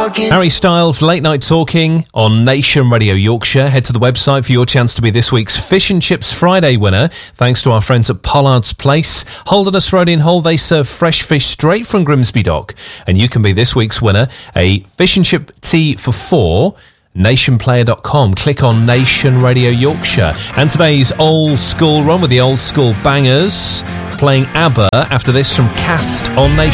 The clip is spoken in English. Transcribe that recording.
Harry Styles, Late Night Talking on Nation Radio Yorkshire. Head to the website for your chance to be this week's Fish and Chips Friday winner, thanks to our friends at Pollard's Place. Holderness Road in Hull, they serve fresh fish straight from Grimsby Dock. And you can be this week's winner, a fish and chip tea for 4. Nationplayer.com. Click on Nation Radio Yorkshire. And today's old school run with the old school bangers, playing ABBA after this from Cast on Nation.